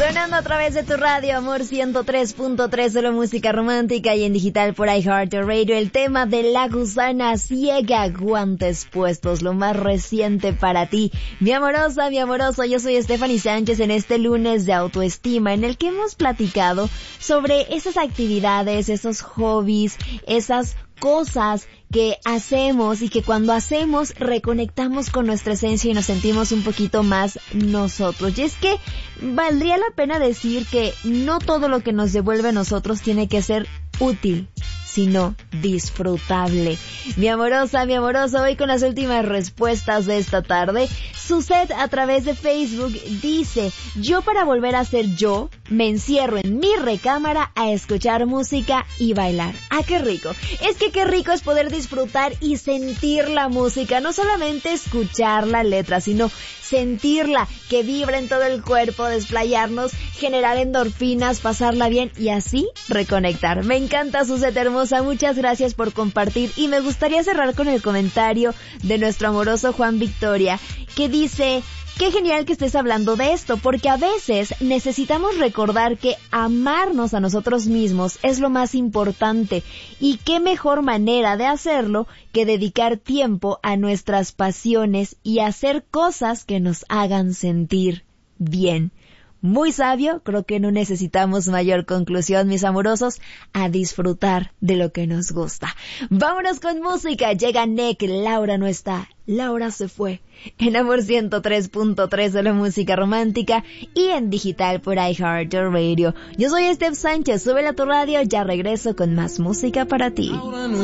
Sonando a través de tu radio, Amor 103.3, solo música romántica, y en digital por iHeartRadio, el tema de La Gusana Ciega, guantes puestos, lo más reciente para ti. Mi amorosa, mi amoroso, yo soy Stephanie Sánchez en este lunes de autoestima, en el que hemos platicado sobre esas actividades, esos hobbies, esas cosas que hacemos y que cuando hacemos reconectamos con nuestra esencia y nos sentimos un poquito más nosotros. Y es que valdría la pena decir que no todo lo que nos devuelve a nosotros tiene que ser útil, sino disfrutable. Mi amorosa, mi amoroso, hoy con las últimas respuestas de esta tarde. Suzette a través de Facebook dice: yo para volver a ser yo, me encierro en mi recámara a escuchar música y bailar. ¡Ah, qué rico! Es que qué rico es poder disfrutar y sentir la música, no solamente escuchar la letra, sino sentirla, que vibra en todo el cuerpo, desplayarnos, generar endorfinas, pasarla bien y así reconectar. Me encanta, Suzette hermosa, muchas gracias por compartir, y me gustaría cerrar con el comentario de nuestro amoroso Juan Victoria, que dice: qué genial que estés hablando de esto, porque a veces necesitamos recordar que amarnos a nosotros mismos es lo más importante, y qué mejor manera de hacerlo que dedicar tiempo a nuestras pasiones y hacer cosas que nos hagan sentir bien. Muy sabio, creo que no necesitamos mayor conclusión, mis amorosos, a disfrutar de lo que nos gusta. Vámonos con música, llega Nick, Laura no está, Laura se fue, en Amor 103.3 de la música romántica y en digital por iHeartRadio. Yo soy Steph Sánchez, súbela a tu radio, ya regreso con más música para ti.